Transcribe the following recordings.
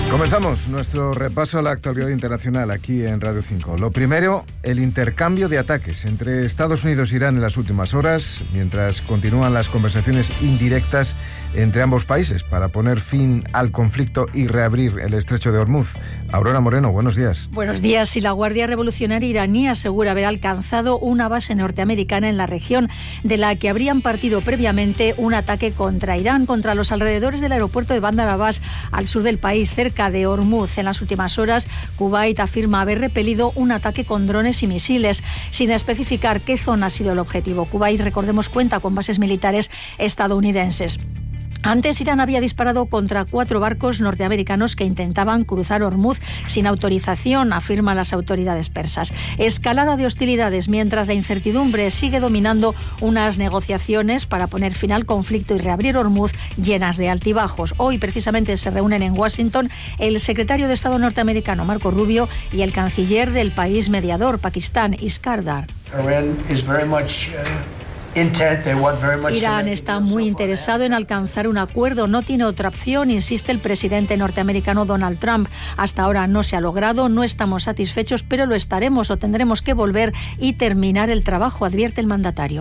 Comenzamos nuestro repaso a la actualidad internacional aquí en Radio 5. Lo primero, el intercambio de ataques entre Estados Unidos e Irán en las últimas horas, mientras continúan las conversaciones indirectas entre ambos países para poner fin al conflicto y reabrir el estrecho de Hormuz. Aurora Moreno, buenos días. Buenos días. Y la Guardia Revolucionaria iraní asegura haber alcanzado una base norteamericana en la región, de la que habrían partido previamente un ataque contra Irán, contra los alrededores del aeropuerto de Bandar Abbas, al sur del país, cerca de Hormuz. En las últimas horas, Kuwait afirma haber repelido un ataque con drones y misiles, sin especificar qué zona ha sido el objetivo. Kuwait, recordemos, cuenta con bases militares estadounidenses. Antes, Irán había disparado contra 4 barcos norteamericanos que intentaban cruzar Hormuz sin autorización, afirman las autoridades persas. Escalada de hostilidades mientras la incertidumbre sigue dominando unas negociaciones para poner fin al conflicto y reabrir Hormuz llenas de altibajos. Hoy, precisamente, se reúnen en Washington el secretario de Estado norteamericano, Marco Rubio, y el canciller del país mediador, Pakistán, Iskandar. Irán está muy interesado en alcanzar un acuerdo, no tiene otra opción, insiste el presidente norteamericano Donald Trump. Hasta ahora no se ha logrado, no estamos satisfechos, pero lo estaremos o tendremos que volver y terminar el trabajo, advierte el mandatario.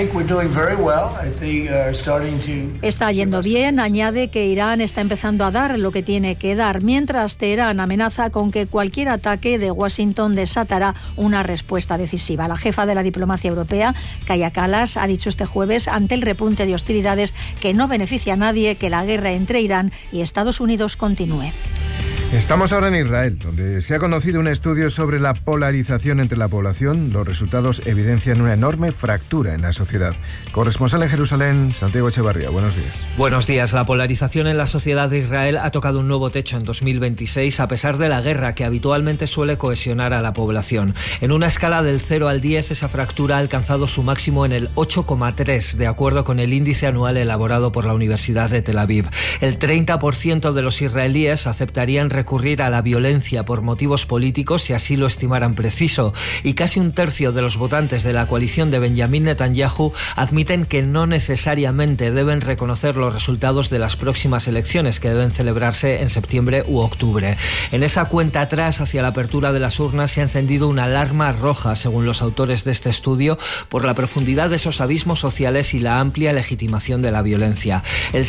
Está yendo bien, añade que Irán está empezando a dar lo que tiene que dar, mientras Teherán amenaza con que cualquier ataque de Washington desatará una respuesta decisiva. La jefa de la diplomacia europea, Kaja Kallas, ha dicho este jueves, ante el repunte de hostilidades que no beneficia a nadie, que la guerra entre Irán y Estados Unidos continúe. Estamos ahora en Israel, donde se ha conocido un estudio sobre la polarización entre la población. Los resultados evidencian una enorme fractura en la sociedad. Corresponsal en Jerusalén, Santiago Echevarría, buenos días. Buenos días. La polarización en la sociedad de Israel ha tocado un nuevo techo en 2026, a pesar de la guerra que habitualmente suele cohesionar a la población. En una escala del 0 al 10, esa fractura ha alcanzado su máximo en el 8,3, de acuerdo con el índice anual elaborado por la Universidad de Tel Aviv. El 30% de los israelíes aceptarían recurrir a la violencia por motivos políticos si así lo estimaran preciso, y casi un tercio de los votantes de la coalición de Benjamin Netanyahu admiten que no necesariamente deben reconocer los resultados de las próximas elecciones, que deben celebrarse en septiembre u octubre. En esa cuenta atrás hacia la apertura de las urnas se ha encendido una alarma roja, según los autores de este estudio, por la profundidad de esos abismos sociales y la amplia legitimación de la violencia. El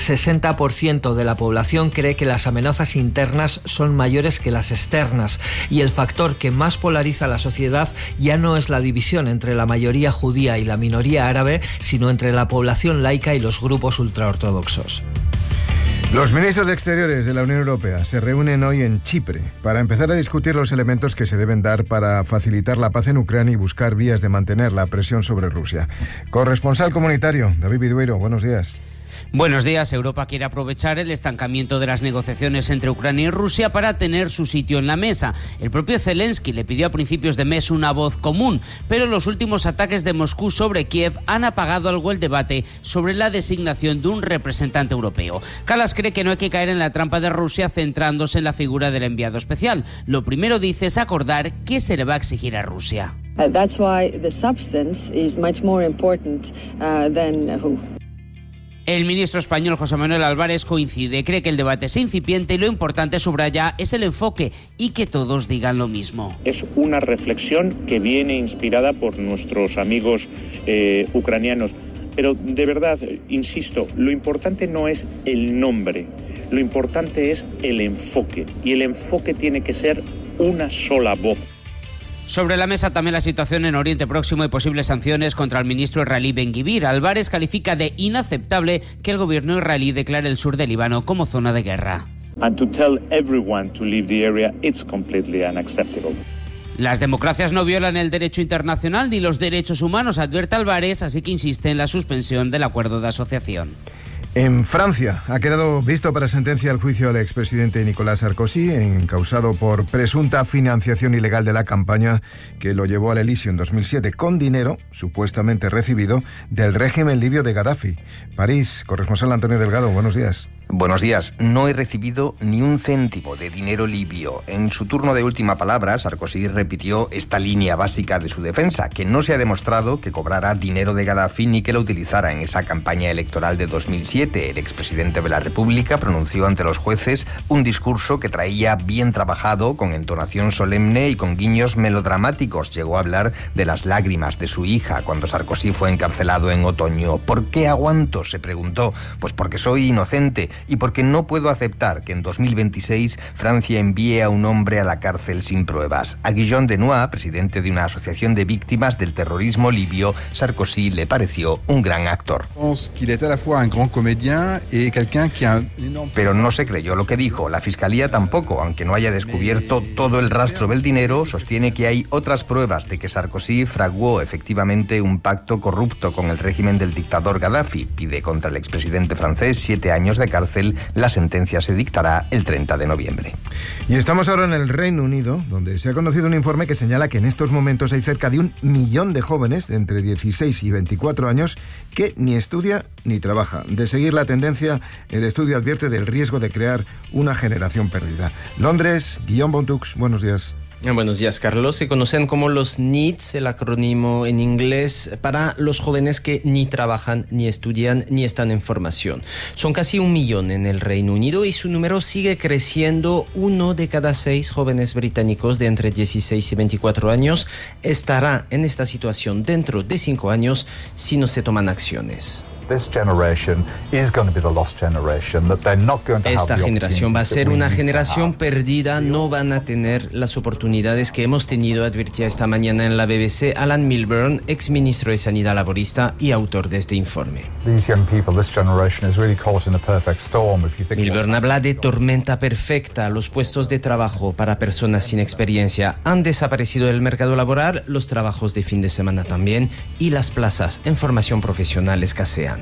60% de la población cree que las amenazas internas son mayores que las externas, y el factor que más polariza la sociedad ya no es la división entre la mayoría judía y la minoría árabe, sino entre la población laica y los grupos ultraortodoxos. Los ministros de Exteriores de la Unión Europea se reúnen hoy en Chipre para empezar a discutir los elementos que se deben dar para facilitar la paz en Ucrania y buscar vías de mantener la presión sobre Rusia. Corresponsal comunitario, David Vidueiro, buenos días. Buenos días. Europa quiere aprovechar el estancamiento de las negociaciones entre Ucrania y Rusia para tener su sitio en la mesa. El propio Zelensky le pidió a principios de mes una voz común, pero los últimos ataques de Moscú sobre Kiev han apagado algo el debate sobre la designación de un representante europeo. Kallas cree que no hay que caer en la trampa de Rusia centrándose en la figura del enviado especial. Lo primero, dice, es acordar qué se le va a exigir a Rusia. That's why the substance is much more important than who. El ministro español José Manuel Álvarez coincide, cree que el debate es incipiente y lo importante, subraya, es el enfoque y que todos digan lo mismo. Es una reflexión que viene inspirada por nuestros amigos ucranianos. Pero de verdad, insisto, lo importante no es el nombre, lo importante es el enfoque. Y el enfoque tiene que ser una sola voz. Sobre la mesa también la situación en Oriente Próximo y posibles sanciones contra el ministro israelí Ben-Gvir. Álvarez califica de inaceptable que el gobierno israelí declare el sur del Líbano como zona de guerra. And to tell everyone to leave the area, it's completely unacceptable. Las democracias no violan el derecho internacional ni los derechos humanos, advierte Álvarez, así que insiste en la suspensión del acuerdo de asociación. En Francia ha quedado visto para sentencia el juicio al expresidente Nicolas Sarkozy, encausado por presunta financiación ilegal de la campaña que lo llevó al Elíseo en 2007, con dinero supuestamente recibido del régimen libio de Gaddafi. París, corresponsal Antonio Delgado, buenos días. Buenos días. No he recibido ni un céntimo de dinero libio. En su turno de última palabra, Sarkozy repitió esta línea básica de su defensa, que no se ha demostrado que cobrara dinero de Gaddafi ni que lo utilizara en esa campaña electoral de 2007. 2017, el expresidente de la República pronunció ante los jueces un discurso que traía bien trabajado, con entonación solemne y con guiños melodramáticos. Llegó a hablar de las lágrimas de su hija cuando Sarkozy fue encarcelado en otoño. ¿Por qué aguanto?, se preguntó. Pues porque soy inocente y porque no puedo aceptar que en 2026 Francia envíe a un hombre a la cárcel sin pruebas. A Guillaume Denoy, presidente de una asociación de víctimas del terrorismo libio, Sarkozy le pareció un gran actor. Pero no se creyó lo que dijo. La Fiscalía tampoco, aunque no haya descubierto todo el rastro del dinero, sostiene que hay otras pruebas de que Sarkozy fraguó efectivamente un pacto corrupto con el régimen del dictador Gaddafi. Pide contra el expresidente francés 7 años de cárcel. La sentencia se dictará el 30 de noviembre. Y estamos ahora en el Reino Unido, donde se ha conocido un informe que señala que en estos momentos hay cerca de 1 millón de jóvenes de entre 16 y 24 años que ni estudia ni trabaja. De seguir la tendencia, el estudio advierte del riesgo de crear una generación perdida. Londres, Guillaume Bontux, buenos días. Buenos días, Carlos. Se conocen como los NEETs, el acrónimo en inglés, para los jóvenes que ni trabajan, ni estudian, ni están en formación. Son casi 1 millón en el Reino Unido y su número sigue creciendo. 1 de cada 6 jóvenes británicos de entre 16 y 24 años estará en esta situación dentro de 5 años si no se toman acciones. Esta generación va a ser una generación perdida, no van a tener las oportunidades que hemos tenido, advertía esta mañana en la BBC Alan Milburn, exministro de Sanidad Laborista y autor de este informe. Milburn habla de tormenta perfecta. Los puestos de trabajo para personas sin experiencia han desaparecido del mercado laboral, los trabajos de fin de semana también, y las plazas en formación profesional escasean.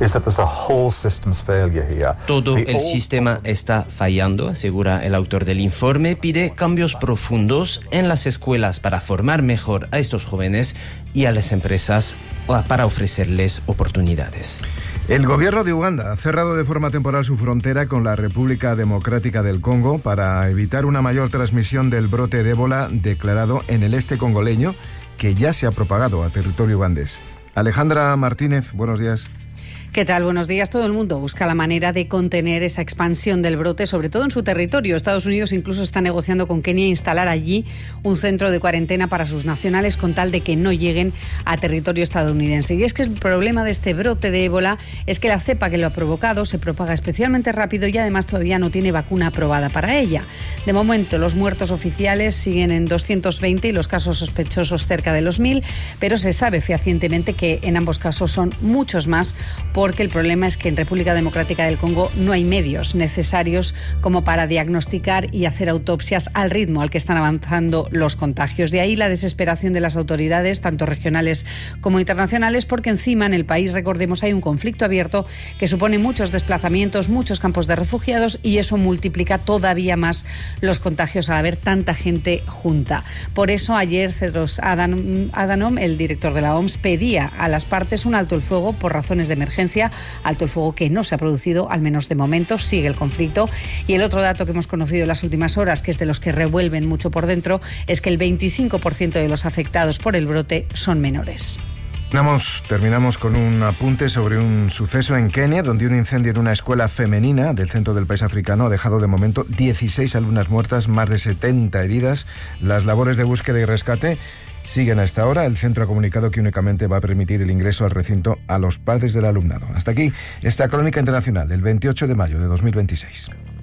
Todo el sistema está fallando, asegura el autor del informe. Pide cambios profundos en las escuelas para formar mejor a estos jóvenes y a las empresas para ofrecerles oportunidades. El gobierno de Uganda ha cerrado de forma temporal su frontera con la República Democrática del Congo para evitar una mayor transmisión del brote de ébola declarado en el este congoleño, que ya se ha propagado a territorio ugandés. Alejandra Martínez, buenos días. ¿Qué tal? Buenos días. Todo el mundo busca la manera de contener esa expansión del brote, sobre todo en su territorio. Estados Unidos incluso está negociando con Kenia instalar allí un centro de cuarentena para sus nacionales con tal de que no lleguen a territorio estadounidense. Y es que el problema de este brote de ébola es que la cepa que lo ha provocado se propaga especialmente rápido y además todavía no tiene vacuna aprobada para ella. De momento, los muertos oficiales siguen en 220 y los casos sospechosos cerca de los 1.000, pero se sabe fehacientemente que en ambos casos son muchos más, porque el problema es que en República Democrática del Congo no hay medios necesarios como para diagnosticar y hacer autopsias al ritmo al que están avanzando los contagios. De ahí la desesperación de las autoridades, tanto regionales como internacionales, porque encima en el país, recordemos, hay un conflicto abierto que supone muchos desplazamientos, muchos campos de refugiados, y eso multiplica todavía más los contagios al haber tanta gente junta. Por eso ayer Tedros Adhanom, el director de la OMS, pedía a las partes un alto el fuego por razones de emergencia, alto el fuego que no se ha producido, al menos de momento. Sigue el conflicto. Y el otro dato que hemos conocido en las últimas horas, que es de los que revuelven mucho por dentro, es que el 25% de los afectados por el brote son menores. Terminamos con un apunte sobre un suceso en Kenia, donde un incendio en una escuela femenina del centro del país africano ha dejado de momento 16 alumnas muertas, más de 70 heridas. Las labores de búsqueda y rescate siguen a esta hora. El centro ha comunicado que únicamente va a permitir el ingreso al recinto a los padres del alumnado. Hasta aquí esta crónica internacional del 28 de mayo de 2026.